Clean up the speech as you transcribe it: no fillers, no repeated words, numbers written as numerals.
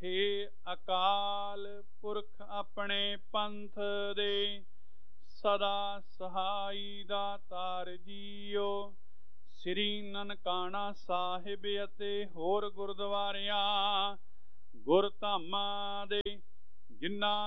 ਹੇ ਅਕਾਲ ਪੁਰਖ ਆਪਣੇ ਪੰਥ ਦੇ ਸਦਾ ਸਹਾਈ ਦਾਤਾਰ ਜੀਓ। ਸ੍ਰੀ ਨਨਕਾਣਾ ਸਾਹਿਬ ਅਤੇ ਹੋਰ ਗੁਰਦੁਆਰਾ